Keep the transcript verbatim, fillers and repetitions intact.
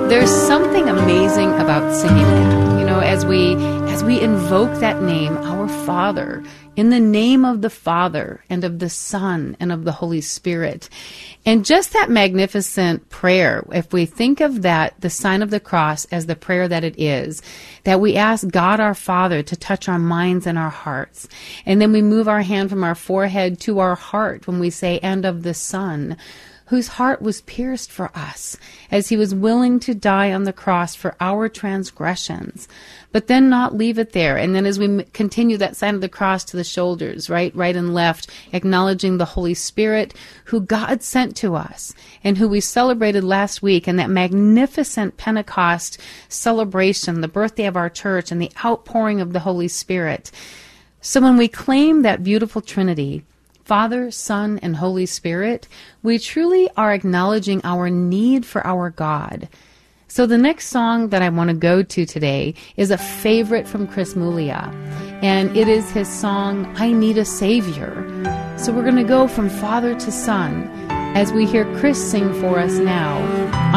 There's something amazing about singing that. You know, as we as we invoke that name, our Father, in the name of the Father and of the Son and of the Holy Spirit. And just that magnificent prayer, if we think of that, the sign of the cross as the prayer that it is, that we ask God our Father to touch our minds and our hearts. And then we move our hand from our forehead to our heart when we say, and of the Son, whose heart was pierced for us, as he was willing to die on the cross for our transgressions. But then not leave it there. And then as we m- continue that sign of the cross to the shoulders, right, right and left, acknowledging the Holy Spirit, who God sent to us, and who we celebrated last week, and that magnificent Pentecost celebration, the birthday of our church, and the outpouring of the Holy Spirit. So when we claim that beautiful Trinity, Father, Son, and Holy Spirit, we truly are acknowledging our need for our God. So the next song that I want to go to today is a favorite from Chris Muglia, and it is his song, I Need a Savior. So we're going to go from Father to Son as we hear Chris sing for us now,